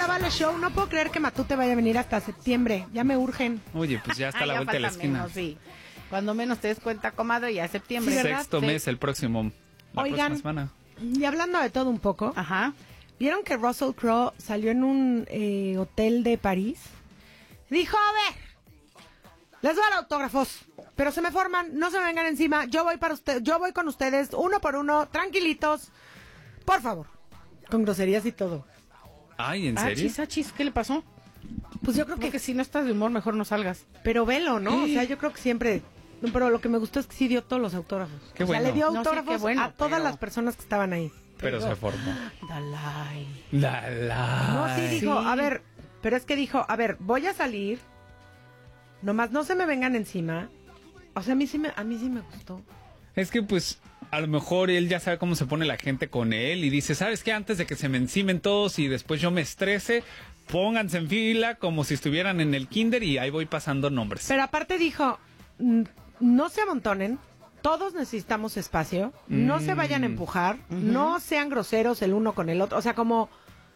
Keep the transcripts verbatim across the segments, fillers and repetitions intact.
Vale Show. No puedo creer que Matute vaya a venir hasta septiembre. Ya me urgen. Oye, pues ya está a la Ay, vuelta de la esquina. Menos, sí. Cuando menos te des cuenta, comadre, ya es septiembre. Sí, Sexto sí. mes, el próximo, la Oigan, próxima semana. Y hablando de todo un poco, Ajá. ¿vieron que Russell Crowe salió en un eh, hotel de París? Dijo, a ver, les voy a dar autógrafos, pero se me forman, no se me vengan encima, yo voy para usted, yo voy con ustedes, uno por uno, tranquilitos, por favor. Con groserías y todo. Ay, ¿en Achis, serio? achis, ¿qué le pasó? Pues yo creo Porque que, si no estás de humor, mejor no salgas. pero velo, ¿no? O sea, yo creo que siempre... No, pero lo que me gustó es que sí dio todos los autógrafos. Qué o sea, bueno. le dio No sé, autógrafos qué bueno, a todas pero- las personas que estaban ahí. Pero se formó. Dalai. La, la. No, sí dijo, Sí. a ver, pero es que dijo, a ver, voy a salir, nomás no se me vengan encima. O sea, a mí sí me, a mí sí me gustó. Es que pues a lo mejor él ya sabe cómo se pone la gente con él y dice, ¿sabes qué? Antes de que se me encimen todos y después yo me estrese, pónganse en fila como si estuvieran en el kinder y ahí voy pasando nombres. Pero aparte dijo, mm, no se amontonen, todos necesitamos espacio, no Mm. se vayan a empujar, no sean groseros el uno con el otro. O sea, como,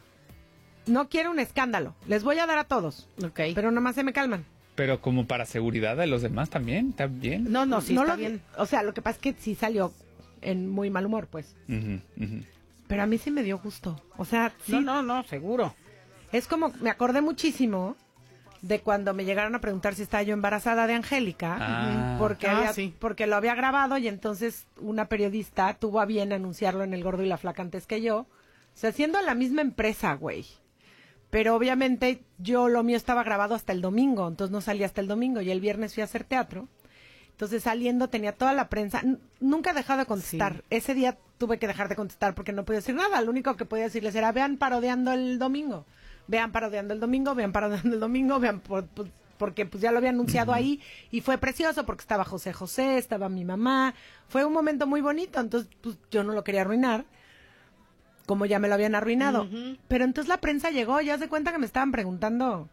no quiero un escándalo, les voy a dar a todos, Ok. pero nomás se me calman. Pero como para seguridad de los demás también, también. No, no, sí, no está lo, bien. O sea, lo que pasa es que sí salió en muy mal humor, pues. Ujú, ujú. Pero a mí sí me dio gusto. O sea, sí, No, no, no, seguro. es como, me acordé muchísimo de cuando me llegaron a preguntar si estaba yo embarazada de Angélica, Ah. porque, Ah, había- sí. porque lo había grabado y entonces una periodista tuvo a bien anunciarlo en El Gordo y la Flaca antes que yo. O sea, siendo la misma empresa, güey. Pero obviamente yo lo mío estaba grabado hasta el domingo, entonces no salí hasta el domingo y el viernes fui a hacer teatro. Entonces saliendo tenía toda la prensa, N- nunca he dejado de contestar. Sí. Ese día tuve que dejar de contestar porque no podía decir nada. Lo único que podía decirles era, vean parodiando el domingo. Vean parodiando el domingo, vean parodiando el domingo, vean por- por- porque pues ya lo había anunciado ahí y fue precioso porque estaba José José, estaba mi mamá. Fue un momento muy bonito, entonces pues yo no lo quería arruinar, como ya me lo habían arruinado. Ujú. Pero entonces la prensa llegó, ya se cuenta que me estaban preguntando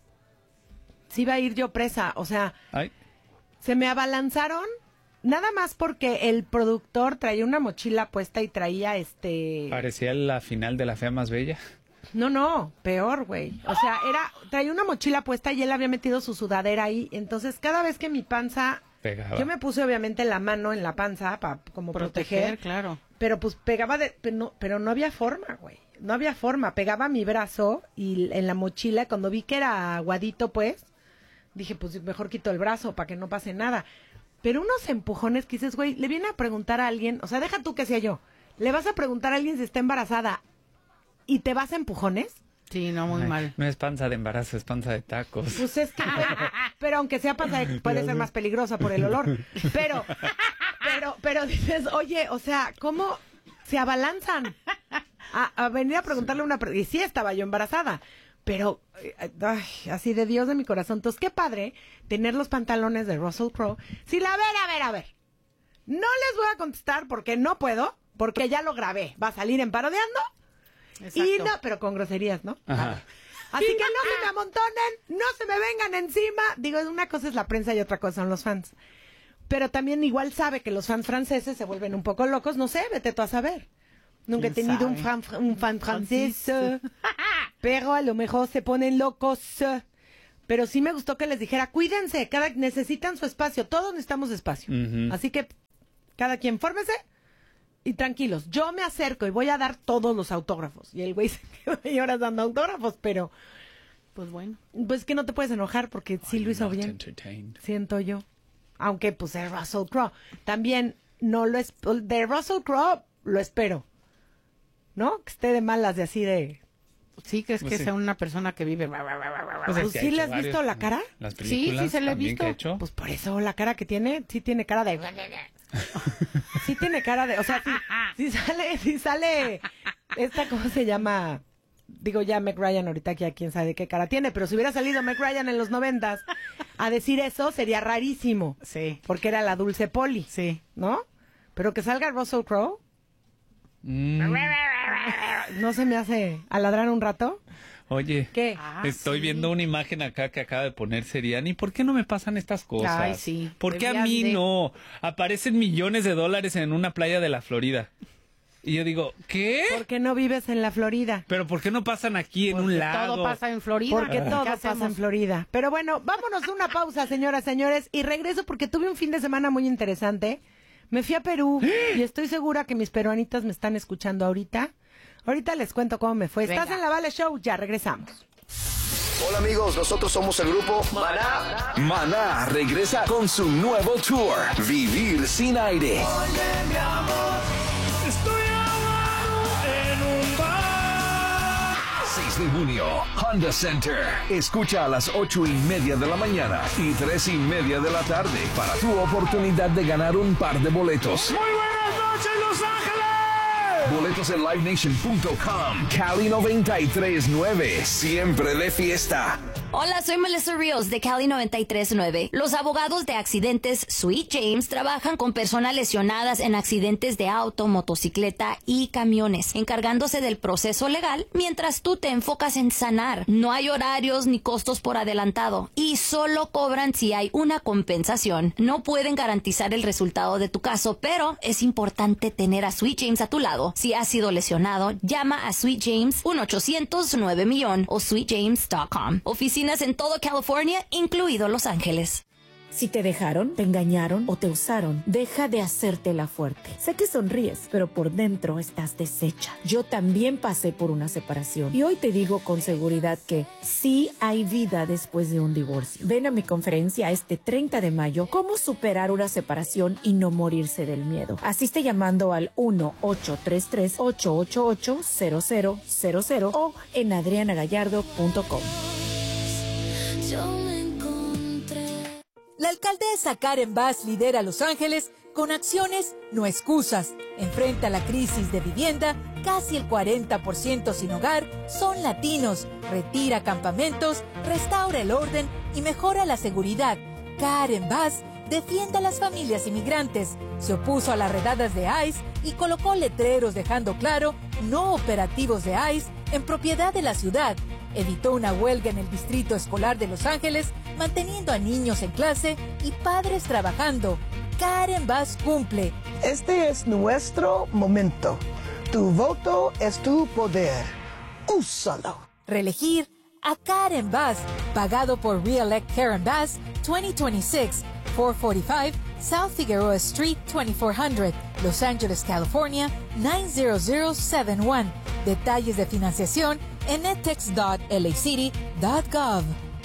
si iba a ir yo presa. O sea, Ay, se me abalanzaron nada más porque el productor traía una mochila puesta y traía este... parecía la final de La Fea Más Bella. No, no, peor, güey. O sea, era traía una mochila puesta y él había metido su sudadera ahí. Entonces, cada vez que mi panza... Pegaba. Yo me puse obviamente la mano en la panza para como proteger. Proteger, claro. Pero pues pegaba de... Pero no, pero no había forma, güey. No había forma. Pegaba mi brazo y en la mochila, cuando vi que era aguadito, pues, dije, pues mejor quito el brazo para que no pase nada. Pero unos empujones que dices, güey, le viene a preguntar a alguien, o sea, deja tú que sea yo. Le vas a preguntar a alguien si está embarazada y te vas a empujones. Sí, no, muy Ay, mal. No es panza de embarazo, es panza de tacos. Pues es que, pero aunque sea panza, puede ser más peligrosa por el olor. Pero, pero, pero dices, oye, o sea, ¿cómo se abalanzan a, a venir a preguntarle a una persona? Y sí estaba yo embarazada, pero eh, ay, así de Dios de mi corazón. Entonces, qué padre tener los pantalones de Russell Crowe. Sí, a ver, a ver, a ver. No les voy a contestar porque no puedo, porque ya lo grabé. Va a salir en parodiando. Exacto. Y no, pero con groserías, ¿no? Ajá. Así que no se me amontonen, no se me vengan encima. Digo, una cosa es la prensa y otra cosa son los fans. Pero también igual sabe que los fans franceses se vuelven un poco locos. No sé, vete tú a saber. Nunca he ¿Quién tenido un sabe? fan, un fan francés. Francés. Pero a lo mejor se ponen locos. Pero sí me gustó que les dijera, cuídense, cada necesitan su espacio. Todos necesitamos espacio. Ujú. Así que cada quien fórmese. Y tranquilos, yo me acerco y voy a dar todos los autógrafos. Y el güey se quedó ahí horas dando autógrafos, pero Pues bueno. pues que no te puedes enojar porque sí lo hizo Not bien, entertained. siento yo. Aunque pues es Russell Crowe. También no lo es de Russell Crowe lo espero. ¿No? Que esté de malas de así de... ¿Sí crees Pues que sí. sea una persona que vive? Pues es Pues que sí ha le hecho has visto varios- la cara. Las Sí, películas sí se le he también visto. que ha hecho. Pues por eso la cara que tiene, sí tiene cara de... Sí tiene cara de... O sea, sí, sí sale, sí sale... Esta, ¿cómo se llama? Digo ya Meg Ryan ahorita que ya quién sabe qué cara tiene, pero si hubiera salido Meg Ryan en los noventas a decir eso sería rarísimo. Sí. Porque era la dulce Poli, Sí. ¿no? Pero que salga Russell Crowe, Mm, ¿no se me hace aladrar un rato? oye, ¿Qué? Ah, estoy sí. viendo una imagen acá que acaba de poner Seriani. ¿Por qué no me pasan estas cosas? Ay, sí. ¿Por qué a Debías mí de- no? Aparecen millones de dólares en una playa de la Florida. Y yo digo, ¿qué? ¿Por qué no vives en la Florida? ¿Pero por qué no pasan aquí en Porque un lago? todo pasa en Florida. Porque todo ¿Qué pasa hacemos? en Florida. Pero bueno, vámonos a una pausa, señoras, señores, y regreso porque tuve un fin de semana muy interesante. Me fui a Perú y estoy segura que mis peruanitas me están escuchando ahorita. Ahorita les cuento cómo me fue. Venga. Estás en la Vale Show, ya regresamos. Hola amigos, nosotros somos el grupo Maná. Maná regresa con su nuevo tour, Vivir sin aire. Oye, mi amor, estoy ahogado en un bar. seis de junio, Honda Center. Escucha a las ocho y media de la mañana y tres y media de la tarde para tu oportunidad de ganar un par de boletos. Muy buenas noches, Los Ángeles. Boletos en live nation punto com. Cali noventa y tres punto nueve. Siempre de fiesta. Hola, soy Melissa Rios de Cali noventa y tres punto nueve. Los abogados de accidentes Sweet James trabajan con personas lesionadas en accidentes de auto, motocicleta y camiones, encargándose del proceso legal mientras tú te enfocas en sanar. No hay horarios ni costos por adelantado y solo cobran si hay una compensación. No pueden garantizar el resultado de tu caso, pero es importante tener a Sweet James a tu lado. Si has sido lesionado, llama a Sweet James uno ochocientos nueve millón o sweet james punto com. Oficina en todo California, incluido Los Ángeles. Si te dejaron, te engañaron o te usaron, deja de hacértela fuerte. Sé que sonríes, pero por dentro estás deshecha. Yo también pasé por una separación y hoy te digo con seguridad que sí hay vida después de un divorcio. Ven a mi conferencia este treinta de mayo, Cómo superar una separación y no morirse del miedo. Asiste llamando al uno ocho tres tres, ocho ocho ocho, cero cero cero cero o en adriana gallardo punto com. La alcaldesa Karen Bass lidera Los Ángeles con acciones, no excusas. Enfrenta la crisis de vivienda, casi el cuarenta por ciento sin hogar son latinos. Retira campamentos, restaura el orden y mejora la seguridad. Karen Bass defiende a las familias inmigrantes. Se opuso a las redadas de ICE y colocó letreros dejando claro no operativos de ICE en propiedad de la ciudad. Evitó una huelga en el distrito escolar de Los Ángeles, manteniendo a niños en clase y padres trabajando. Karen Bass cumple. Este es nuestro momento. Tu voto es tu poder. Úsalo. Reelegir a Karen Bass, pagado por Re-elect Karen Bass veinte veintiséis, cuatrocientos cuarenta y cinco South Figueroa Street, veinticuatro hundred, Los Ángeles, California, nueve cero cero siete uno. Detalles de financiación en edtex punto l a city punto gov.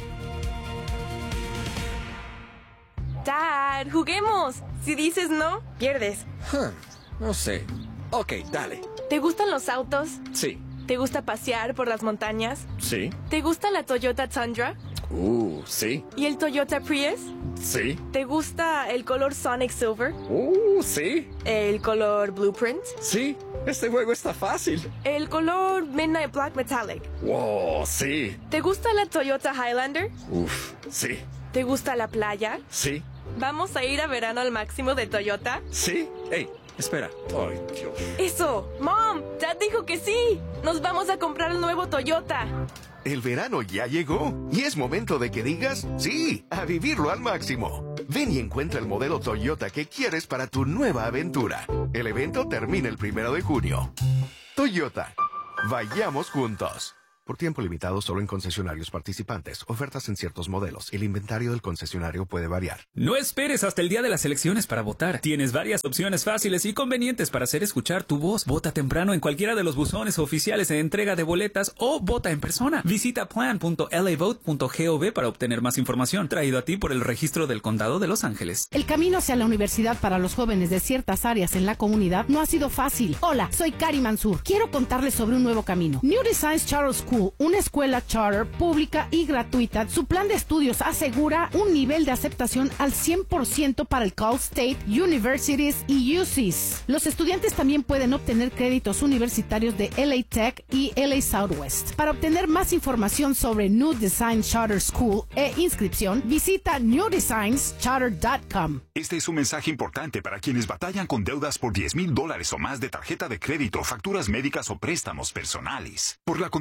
Dad, juguemos. Si dices no, pierdes. Huh, no sé. Ok, dale. ¿Te gustan los autos? Sí. ¿Te gusta pasear por las montañas? Sí. ¿Te gusta la Toyota Tundra? Uh, sí. ¿Y el Toyota Prius? Sí. ¿Te gusta el color Sonic Silver? Uh, sí. ¿El color Blueprint? Sí. Este juego está fácil. ¿El color Midnight Black Metallic? Wow, sí. ¿Te gusta la Toyota Highlander? Uf, sí. ¿Te gusta la playa? Sí. ¿Vamos a ir a verano al máximo de Toyota? Sí. Hey, espera. Ay, Dios. ¡Eso! ¡Mom! ¡Dad dijo que sí! ¡Nos vamos a comprar el nuevo Toyota! El verano ya llegó y es momento de que digas sí, a vivirlo al máximo. Ven y encuentra el modelo Toyota que quieres para tu nueva aventura. El evento termina el primero de junio. Toyota. Vayamos juntos. Por tiempo limitado solo en concesionarios participantes. Ofertas en ciertos modelos. El inventario del concesionario puede variar. No esperes hasta el día de las elecciones para votar. Tienes varias opciones fáciles y convenientes para hacer escuchar tu voz. Vota temprano en cualquiera de los buzones oficiales de entrega de boletas o vota en persona. Visita plan punto l a vote punto gov para obtener más información. Traído a ti por el Registro del Condado de Los Ángeles. El camino hacia la universidad para los jóvenes de ciertas áreas en la comunidad no ha sido fácil. Hola, soy Kari Mansur. Quiero contarles sobre un nuevo camino. New Designs Charter School, una escuela charter pública y gratuita. Su plan de estudios asegura un nivel de aceptación al cien por ciento para el Cal State, Universities y U C S. Los estudiantes también pueden obtener créditos universitarios de L A Tech y L A Southwest. Para obtener más información sobre New Design Charter School e inscripción, visita new designs charter punto com. Este es un mensaje importante para quienes batallan con deudas por diez mil dólares o más de tarjeta de crédito, facturas médicas o préstamos personales. Por la continua inflación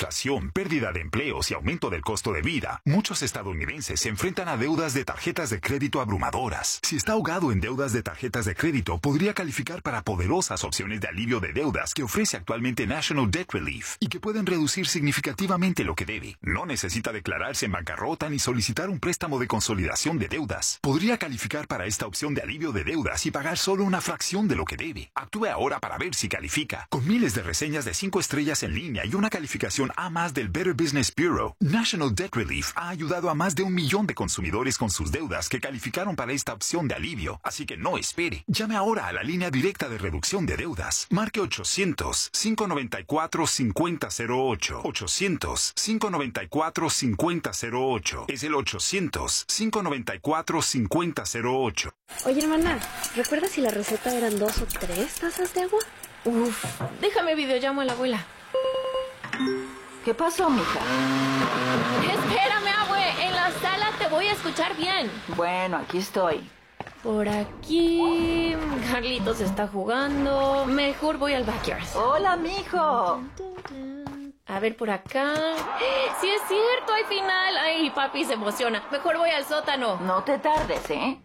inflación, pérdida de empleos y aumento del costo de vida, muchos estadounidenses se enfrentan a deudas de tarjetas de crédito abrumadoras. Si está ahogado en deudas de tarjetas de crédito, podría calificar para poderosas opciones de alivio de deudas que ofrece actualmente National Debt Relief y que pueden reducir significativamente lo que debe. No necesita declararse en bancarrota ni solicitar un préstamo de consolidación de deudas. Podría calificar para esta opción de alivio de deudas y pagar solo una fracción de lo que debe. Actúe ahora para ver si califica. Con miles de reseñas de cinco estrellas en línea y una calificación A más del Better Business Bureau, National Debt Relief ha ayudado a más de un millón de consumidores con sus deudas que calificaron para esta opción de alivio. Así que no espere. Llame ahora a la línea directa de reducción de deudas. Marque ochocientos, cinco noventa y cuatro, cincuenta cero ocho. ochocientos, cinco noventa y cuatro, cincuenta cero ocho. Es el ochocientos, cinco noventa y cuatro, cincuenta cero ocho. Oye, hermana, ¿recuerdas si la receta eran dos o tres tazas de agua? Uf, déjame videollamo a la abuela. ¿Qué pasó, mija? Espérame, abue, en la sala te voy a escuchar bien. Bueno, aquí estoy. Por aquí... Carlitos está jugando. Mejor voy al backyard. Hola, mijo. A ver, por acá... ¡Sí es cierto! ¡Hay final! ¡Ay, papi se emociona! Mejor voy al sótano. No te tardes, ¿eh?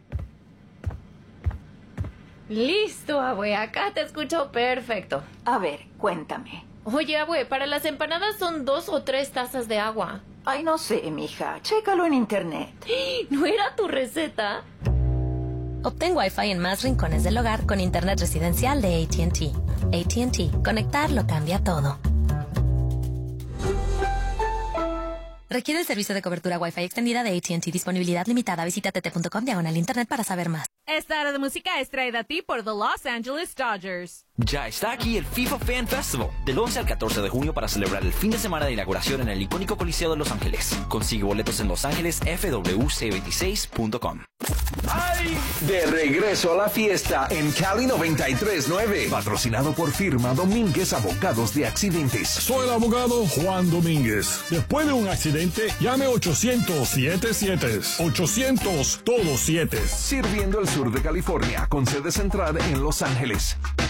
Listo, abue. Acá te escucho perfecto. A ver, cuéntame. Oye, abue, para las empanadas son dos o tres tazas de agua. Ay, no sé, mija. Chécalo en internet. ¿No era tu receta? Obtén Wi-Fi en más rincones del hogar con internet residencial de A T and T. A T and T. Conectar lo cambia todo. Requiere el servicio de cobertura Wi-Fi extendida de A T and T. Disponibilidad limitada. Visita t t punto com diagonal internet para saber más. Esta hora de música es traída a ti por The Los Angeles Dodgers. Ya está aquí el FIFA Fan Festival, del once al catorce de junio para celebrar el fin de semana de inauguración en el icónico Coliseo de Los Ángeles. Consigue boletos en Los Ángeles F W C veintiséis punto com. ¡Ay! De regreso a la fiesta en Cali noventa y tres punto nueve. Patrocinado por firma Domínguez Abogados de Accidentes. Soy el abogado Juan Domínguez. Después de un accidente, llame ochocientos siete siete. ochocientos todos siete. Sirviendo el sur de California con sede central en Los Ángeles.